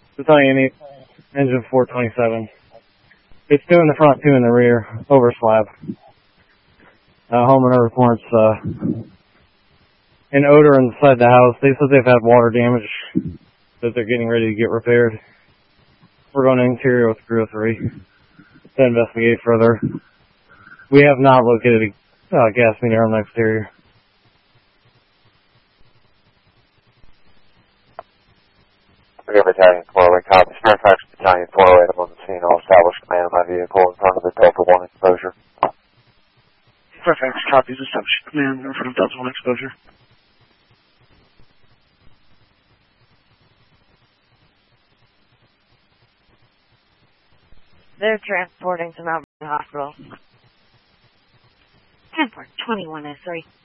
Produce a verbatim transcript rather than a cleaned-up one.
Battalion eight, engine four twenty-seven. It's two in the front, two in the rear, over slab. Uh, homeowner reports uh, an odor inside the house. They said they've had water damage that they're getting ready to get repaired. We're going to interior with crew three to investigate further. We have not located a uh, gas meter on the exterior. Rear Battalion four oh eight, copy. Fairfax Battalion four oh eight, I'm on the scene. I'll establish command of my vehicle in front of the Delta one exposure. Fairfax copies, establish command in front of Delta one exposure. They're transporting to Mount Vernon Hospital. Transport twenty-one S three.